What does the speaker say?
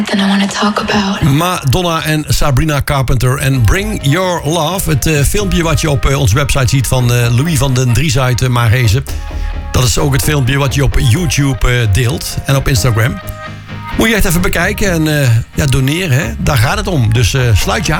That I want to talk about. Madonna en Sabrina Carpenter en Bring Your Love. Het filmpje wat je op onze website ziet van Louis van den Dries uit Maarhezen. Dat is ook het filmpje wat je op YouTube deelt en op Instagram. Moet je echt even bekijken en doneren, hè? Daar gaat het om. Dus sluit je aan.